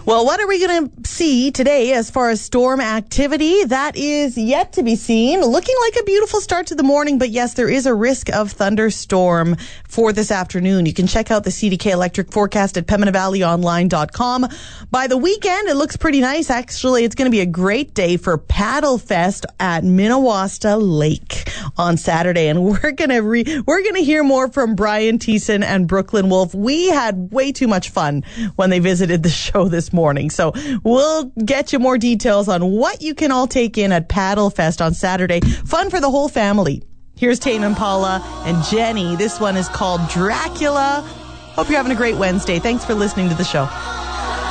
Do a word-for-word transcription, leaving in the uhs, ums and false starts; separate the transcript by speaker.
Speaker 1: Well, what are we going to see today as far as storm activity? That is yet to be seen. Looking like a beautiful start to the morning, but yes, there is a risk of thunderstorm for this afternoon. You can check out the C D K Electric forecast at Pembina Valley Online dot com. By the weekend, it looks pretty nice. Actually, it's going to be a great day for Paddle Fest at Minnewasta Lake on Saturday, and we're going to re- we're going to hear more from Brian Thiessen and Brooklyn Wolf. We had way too much fun when they visited the show this morning. morning. So we'll get you more details on what you can all take in at Paddle Fest on Saturday. Fun for the whole family. Here's Tame Impala and Jenny. This one is called Dracula. Hope you're having a great Wednesday. Thanks for listening to the show.